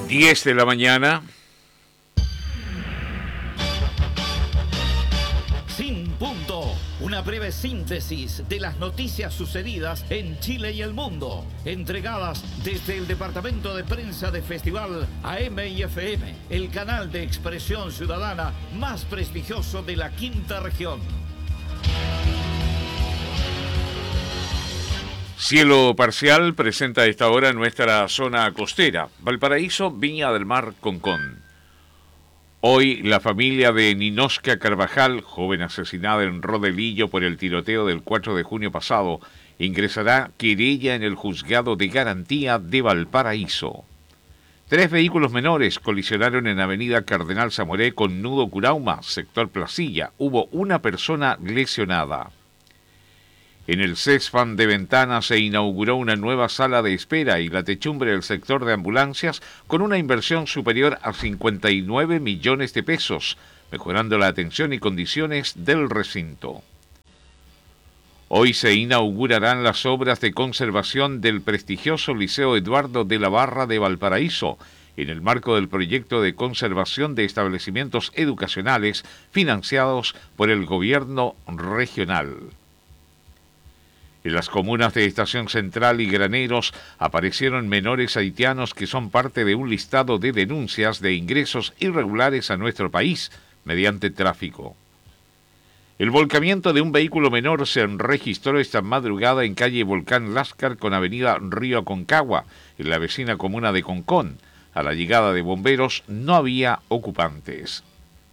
10 de la mañana. Sin punto. Una breve síntesis de las noticias sucedidas en Chile y el mundo, entregadas desde el Departamento de Prensa de Festival AM y FM, el canal de expresión ciudadana más prestigioso de la quinta región. Cielo parcial presenta a esta hora nuestra zona costera, Valparaíso, Viña del Mar, Concón. Hoy la familia de Ninosca Carvajal, joven asesinada en Rodelillo por el tiroteo del 4 de junio pasado, ingresará querella en el juzgado de garantía de Valparaíso. 3 vehículos menores colisionaron en avenida Cardenal Zamoré con nudo Curauma, sector Placilla. Hubo una persona lesionada. En el CESFAM de Ventana se inauguró una nueva sala de espera y la techumbre del sector de ambulancias con una inversión superior a 59 millones de pesos, mejorando la atención y condiciones del recinto. Hoy se inaugurarán las obras de conservación del prestigioso Liceo Eduardo de la Barra de Valparaíso, en el marco del proyecto de conservación de establecimientos educacionales financiados por el gobierno regional. En las comunas de Estación Central y Graneros aparecieron menores haitianos que son parte de un listado de denuncias de ingresos irregulares a nuestro país mediante tráfico. El volcamiento de un vehículo menor se registró esta madrugada en calle Volcán Láscar con avenida Río Aconcagua, en la vecina comuna de Concón. A la llegada de bomberos no había ocupantes.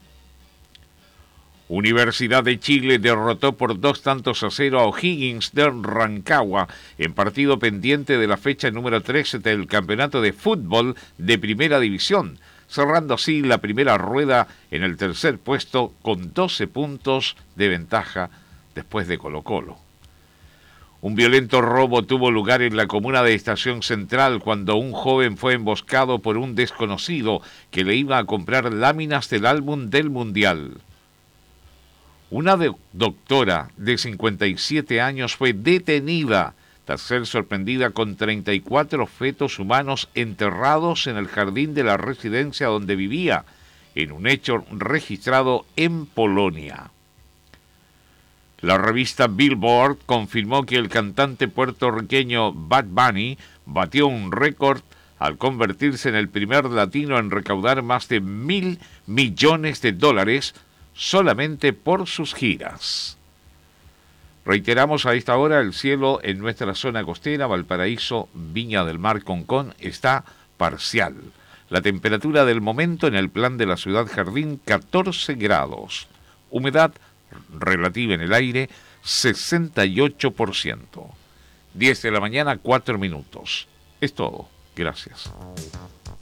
Universidad de Chile derrotó por 2-0 a O'Higgins de Rancagua en partido pendiente de la fecha número 13 del campeonato de fútbol de primera división, cerrando así la primera rueda en el tercer puesto con 12 puntos de ventaja después de Colo-Colo. Un violento robo tuvo lugar en la comuna de Estación Central cuando un joven fue emboscado por un desconocido que le iba a comprar láminas del álbum del Mundial. Una doctora de 57 años fue detenida tras ser sorprendida con 34 fetos humanos enterrados en el jardín de la residencia donde vivía, en un hecho registrado en Polonia. La revista Billboard confirmó que el cantante puertorriqueño Bad Bunny batió un récord al convertirse en el primer latino en recaudar más de $1.000 millones solamente por sus giras. Reiteramos a esta hora, el cielo en nuestra zona costera, Valparaíso, Viña del Mar, Concón, está parcial. La temperatura del momento en el plan de la ciudad jardín, 14 grados. Humedad relativa en el aire, 68%. 10 de la mañana, 4 minutos. Es todo. Gracias.